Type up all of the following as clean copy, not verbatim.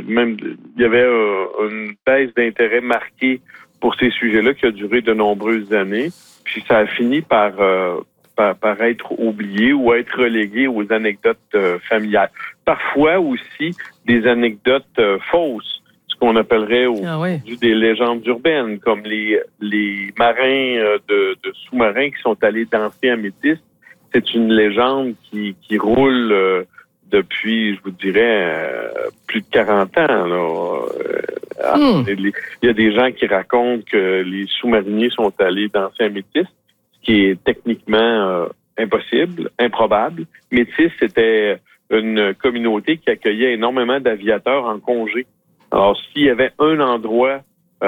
il y avait une baisse d'intérêt marquée pour ces sujets-là qui a duré de nombreuses années. Puis ça a fini par être oublié ou être relégué aux anecdotes familiales. Parfois aussi des anecdotes fausses, ce qu'on appellerait aujourd'hui des légendes urbaines, comme les marins de sous-marins qui sont allés danser à Métis. C'est une légende qui roule depuis, je vous dirais, plus de 40 ans. Là. Il y a des gens qui racontent que les sous-mariniers sont allés danser à Métis, ce qui est techniquement impossible, improbable. Métis, c'était une communauté qui accueillait énormément d'aviateurs en congé. Alors, s'il y avait un endroit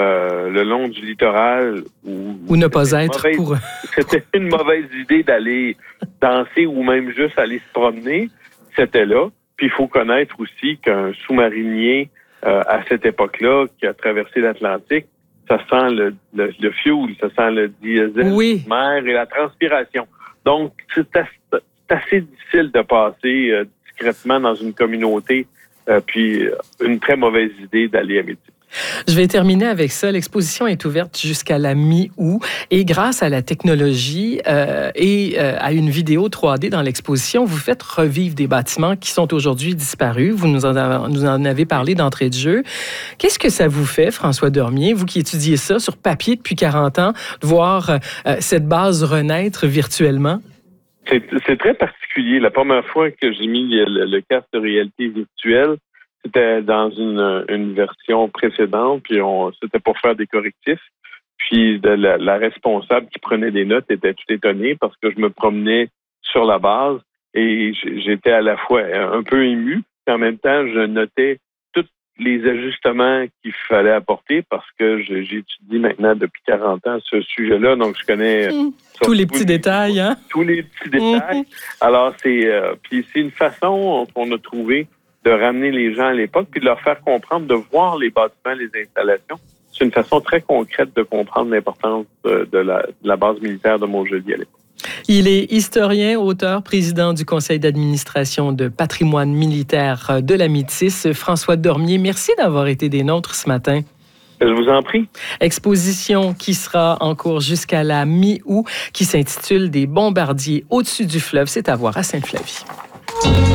le long du littoral où ne pas être pour eux. C'était une mauvaise idée d'aller danser ou même juste aller se promener, c'était là. Puis il faut connaître aussi qu'un sous-marinier à cette époque-là qui a traversé l'Atlantique, ça sent le fuel, ça sent le diesel de mer et la transpiration. Donc, c'est assez difficile de passer discrètement dans une communauté, puis une très mauvaise idée d'aller à Métis. Je vais terminer avec ça. L'exposition est ouverte jusqu'à la mi-août et grâce à la technologie et à une vidéo 3D dans l'exposition, vous faites revivre des bâtiments qui sont aujourd'hui disparus. Vous nous en avez parlé d'entrée de jeu. Qu'est-ce que ça vous fait, François Dormier, vous qui étudiez ça sur papier depuis 40 ans, de voir cette base renaître virtuellement? C'est très particulier. La première fois que j'ai mis le casque de réalité virtuelle, c'était dans une version précédente, puis c'était pour faire des correctifs. Puis la responsable qui prenait des notes était tout étonnée parce que je me promenais sur la base et j'étais à la fois un peu ému, puis en même temps, je notais tous les ajustements qu'il fallait apporter parce que j'étudie maintenant depuis 40 ans ce sujet-là, donc je connais tous les petits détails, hein? Tous les petits détails. Alors, puis c'est une façon qu'on a trouvée de ramener les gens à l'époque, puis de leur faire comprendre, de voir les bâtiments, les installations. C'est une façon très concrète de comprendre l'importance de la base militaire de Montjoliet à l'époque. Il est historien, auteur, président du conseil d'administration de patrimoine militaire de la Métis. François Dormier, merci d'avoir été des nôtres ce matin. Je vous en prie. Exposition qui sera en cours jusqu'à la mi-août, qui s'intitule « Des bombardiers au-dessus du fleuve ». C'est à voir à Sainte-Flavie.